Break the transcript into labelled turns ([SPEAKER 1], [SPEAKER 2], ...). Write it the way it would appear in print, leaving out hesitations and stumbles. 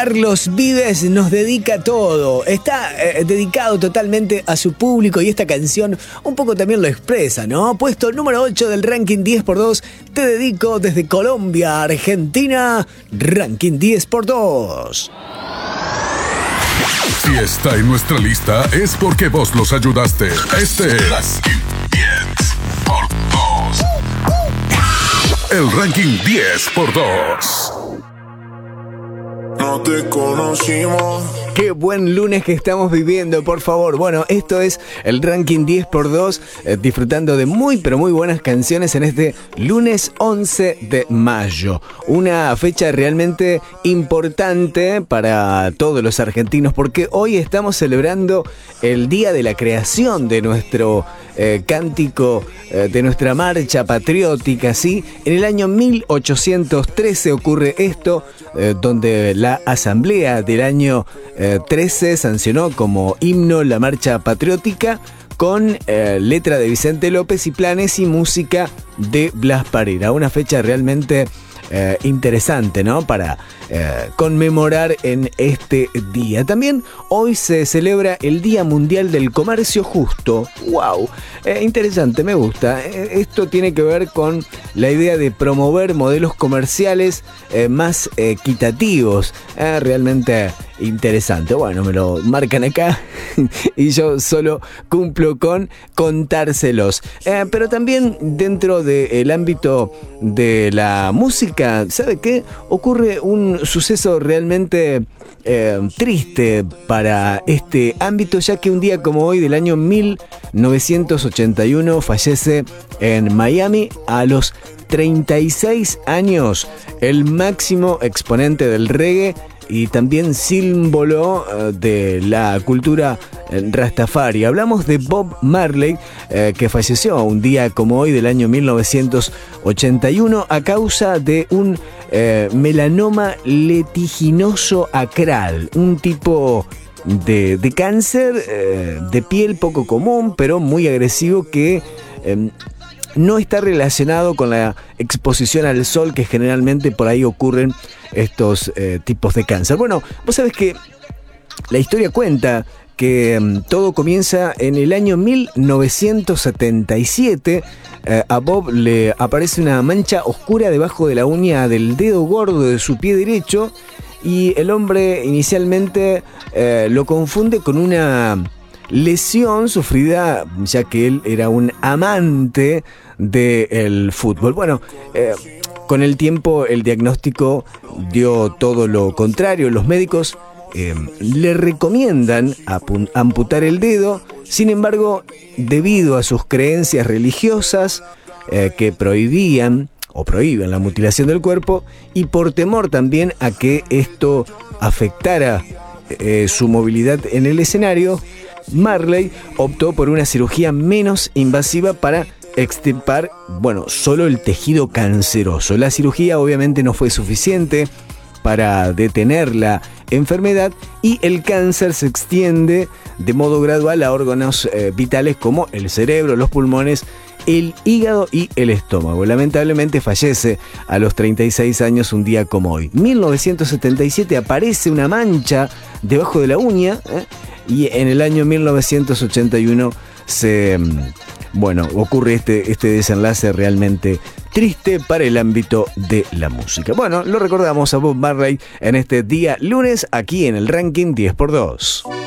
[SPEAKER 1] Carlos Vives nos dedica todo. Está dedicado totalmente a su público y esta canción un poco también lo expresa, ¿no? Puesto número 8 del ranking 10x2. Te dedico desde Colombia, Argentina. Ranking 10x2.
[SPEAKER 2] Si está en nuestra lista es porque vos los ayudaste. Este es el ranking 10x2.
[SPEAKER 3] No te conocimos.
[SPEAKER 1] Qué buen lunes que estamos viviendo, por favor. Bueno, esto es el ranking 10x2, disfrutando de muy, pero muy buenas canciones en este lunes 11 de mayo. Una fecha realmente importante para todos los argentinos, porque hoy estamos celebrando el día de la creación de nuestro cántico, de nuestra marcha patriótica, ¿sí? En el año 1813 ocurre esto, donde la Asamblea del año 13 sancionó como himno la marcha patriótica con letra de Vicente López y planes y música de Blas Parera. Una fecha realmente interesante, ¿no? Para conmemorar en este día. También hoy se celebra el Día Mundial del Comercio Justo. ¡Wow! Interesante, me gusta. Esto tiene que ver con la idea de promover modelos comerciales más equitativos. Realmente interesante. Bueno, me lo marcan acá y yo solo cumplo con contárselos. Pero también dentro del ámbito de la música, ¿sabe qué? Ocurre un suceso realmente triste para este ámbito, ya que un día como hoy del año 1981 fallece en Miami a los 36 años el máximo exponente del reggae y también símbolo de la cultura Rastafari. Hablamos de Bob Marley, que falleció un día como hoy del año 1981 a causa de un melanoma letiginoso acral, un tipo de cáncer de piel poco común, pero muy agresivo, que no está relacionado con la exposición al sol, que generalmente por ahí ocurren estos tipos de cáncer. Bueno, vos sabés que la historia cuenta que todo comienza en el año 1977. A Bob le aparece una mancha oscura debajo de la uña del dedo gordo de su pie derecho y el hombre inicialmente lo confunde con una lesión sufrida, ya que él era un amante del fútbol. Bueno, con el tiempo el diagnóstico dio todo lo contrario. Los médicos le recomiendan amputar el dedo. Sin embargo, debido a sus creencias religiosas que prohíben la mutilación del cuerpo, y por temor también a que esto afectara su movilidad en el escenario, Marley optó por una cirugía menos invasiva para extirpar, solo el tejido canceroso. La cirugía obviamente no fue suficiente para detener la enfermedad y el cáncer se extiende de modo gradual a órganos vitales como el cerebro, los pulmones, el hígado y el estómago. Lamentablemente fallece a los 36 años un día como hoy. 1977 aparece una mancha debajo de la uña, y en el año 1981 ocurre este desenlace realmente triste para el ámbito de la música. Bueno, lo recordamos a Bob Marley en este día lunes aquí en el ranking 10x2.